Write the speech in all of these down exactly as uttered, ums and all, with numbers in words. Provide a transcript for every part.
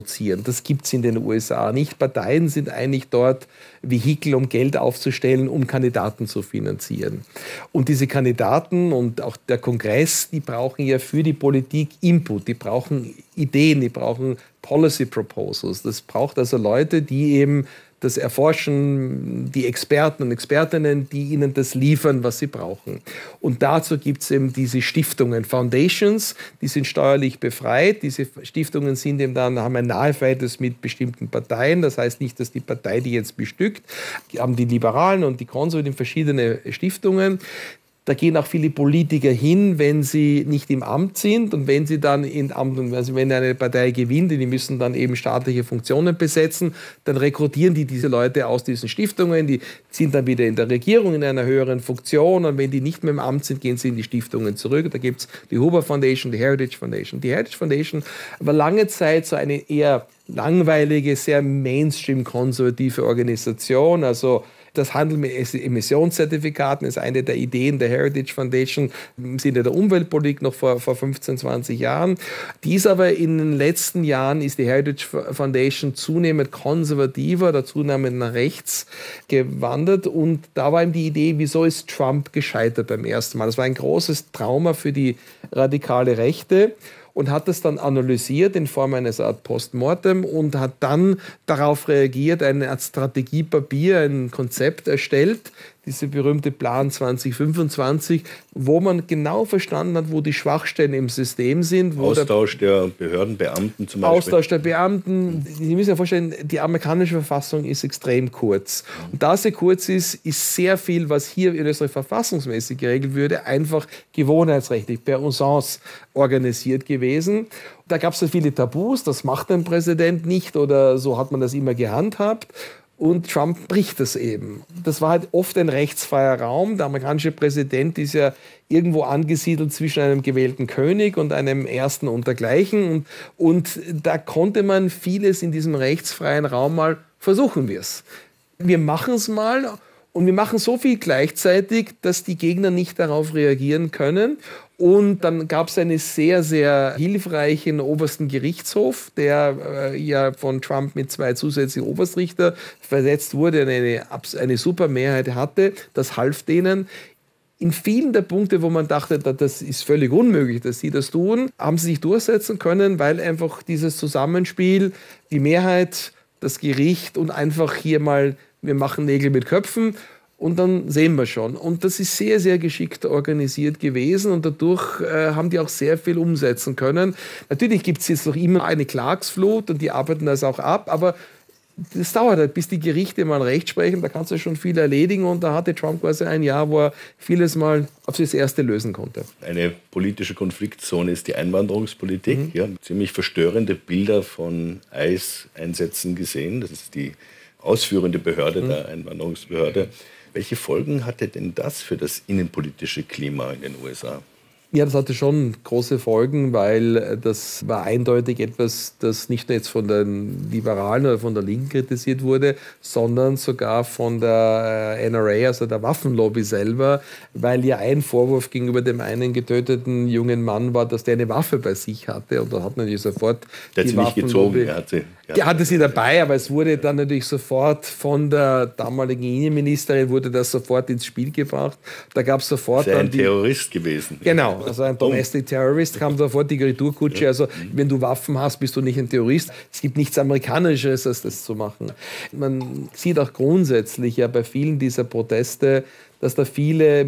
Das gibt es in den U S A nicht. Parteien sind eigentlich dort Vehikel, um Geld aufzustellen, um Kandidaten zu finanzieren. Und diese Kandidaten und auch der Kongress, die brauchen ja für die Politik Input, die brauchen Ideen, die brauchen Policy Proposals. Das braucht also Leute, die eben das erforschen, die Experten und Expertinnen, die ihnen das liefern, was sie brauchen. Und dazu gibt es eben diese Stiftungen, Foundations, die sind steuerlich befreit. Diese Stiftungen sind eben dann, haben ein Naheverhältnis mit bestimmten Parteien. Das heißt nicht, dass die Partei die jetzt bestückt. Die haben die Liberalen und die Konservativen verschiedene Stiftungen. Da gehen auch viele Politiker hin, wenn sie nicht im Amt sind und wenn sie dann in Amt, also wenn eine Partei gewinnt, die müssen dann eben staatliche Funktionen besetzen, dann rekrutieren die diese Leute aus diesen Stiftungen, die sind dann wieder in der Regierung in einer höheren Funktion und wenn die nicht mehr im Amt sind, gehen sie in die Stiftungen zurück. Da gibt es die Hoover Foundation, die Heritage Foundation. Die Heritage Foundation war lange Zeit so eine eher langweilige, sehr Mainstream-konservative Organisation, also das Handeln mit Emissionszertifikaten ist eine der Ideen der Heritage Foundation im Sinne der Umweltpolitik noch vor, vor fünfzehn, zwanzig Jahren. Dies aber in den letzten Jahren ist die Heritage Foundation zunehmend konservativer oder zunehmend nach rechts gewandert. Und da war ihm die Idee, wieso ist Trump gescheitert beim ersten Mal? Das war ein großes Trauma für die radikale Rechte. Und hat das dann analysiert in Form eines Art Postmortem und hat dann darauf reagiert, eine Art Strategiepapier, ein Konzept erstellt, diese berühmte Plan zwanzig fünfundzwanzig, wo man genau verstanden hat, wo die Schwachstellen im System sind. Wo Austausch der, der Behördenbeamten zum Beispiel. Austausch der Beamten. Sie müssen sich vorstellen, die amerikanische Verfassung ist extrem kurz. Und da sie kurz ist, ist sehr viel, was hier in Österreich verfassungsmäßig geregelt würde, einfach gewohnheitsrechtlich, per Usance organisiert gewesen. Da gab es so viele Tabus, das macht ein Präsident nicht oder so hat man das immer gehandhabt. Und Trump bricht das eben. Das war halt oft ein rechtsfreier Raum. Der amerikanische Präsident ist ja irgendwo angesiedelt zwischen einem gewählten König und einem Ersten untergleichen. Und, und da konnte man vieles in diesem rechtsfreien Raum mal, versuchen wir es. Wir machen es mal. Und wir machen so viel gleichzeitig, dass die Gegner nicht darauf reagieren können. Und dann gab es einen sehr, sehr hilfreichen obersten Gerichtshof, der äh, ja von Trump mit zwei zusätzlichen Oberstrichter versetzt wurde, eine, eine super Mehrheit hatte. Das half denen. In vielen der Punkte, wo man dachte, das ist völlig unmöglich, dass sie das tun, haben sie sich durchsetzen können, weil einfach dieses Zusammenspiel, die Mehrheit, das Gericht und einfach hier mal, wir machen Nägel mit Köpfen und dann sehen wir schon. Und das ist sehr, sehr geschickt organisiert gewesen und dadurch äh, haben die auch sehr viel umsetzen können. Natürlich gibt es jetzt noch immer eine Klagsflut und die arbeiten das auch ab, aber das dauert halt, bis die Gerichte mal Recht sprechen, da kannst du schon viel erledigen und da hatte Trump quasi ein Jahr, wo er vieles mal auf das Erste lösen konnte. Eine politische Konfliktzone ist die Einwanderungspolitik. Mhm. Ja, ziemlich verstörende Bilder von ICE-Einsätzen gesehen. Das ist die ausführende Behörde, mhm. der Einwanderungsbehörde. Welche Folgen hatte denn das für das innenpolitische Klima in den U S A? Ja, das hatte schon große Folgen, weil das war eindeutig etwas, das nicht nur jetzt von den Liberalen oder von der Linken kritisiert wurde, sondern sogar von der N R A, also der Waffenlobby selber, weil ja ein Vorwurf gegenüber dem einen getöteten jungen Mann war, dass der eine Waffe bei sich hatte und da hat natürlich sofort der die hat sie nicht gezogen, er hat sie. Der hatte sie dabei, aber es wurde dann natürlich sofort von der damaligen Innenministerin wurde das sofort ins Spiel gebracht. Da gab es sofort ist dann ein die, Terrorist gewesen. Genau. Also ein Domestic Terrorist kam sofort die Retourkutsche. Also wenn du Waffen hast, bist du nicht ein Terrorist. Es gibt nichts Amerikanisches, als das zu machen. Man sieht auch grundsätzlich ja bei vielen dieser Proteste, dass da viele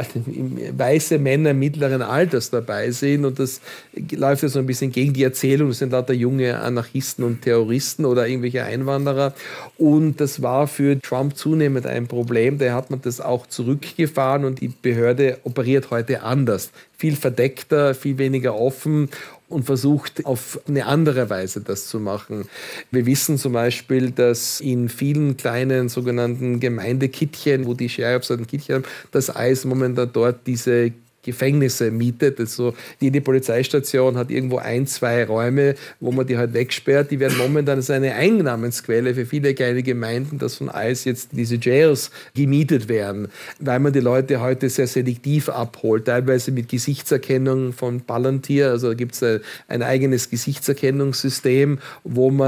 weiße Männer mittleren Alters dabei sind und das läuft ja so ein bisschen gegen die Erzählung, das sind lauter junge Anarchisten und Terroristen oder irgendwelche Einwanderer und das war für Trump zunehmend ein Problem, da hat man das auch zurückgefahren und die Behörde operiert heute anders, viel verdeckter, viel weniger offen und versucht auf eine andere Weise das zu machen. Wir wissen zum Beispiel, dass in vielen kleinen sogenannten Gemeindekittchen, wo die Sheriffs ein Kittchen haben, das Eis momentan dort diese Gefängnisse mietet. Also jede Polizeistation hat irgendwo ein, zwei Räume, wo man die halt wegsperrt. Die werden momentan als eine Einnahmensquelle für viele kleine Gemeinden, dass von alles jetzt diese Jails gemietet werden, weil man die Leute heute sehr selektiv abholt, teilweise mit Gesichtserkennung von Palantir. Also da gibt es ein, ein eigenes Gesichtserkennungssystem, wo man